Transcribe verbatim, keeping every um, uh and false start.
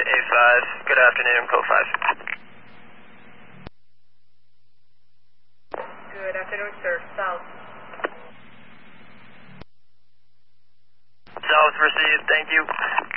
A five. Good afternoon, code five. Good afternoon, sir. South. South received, thank you.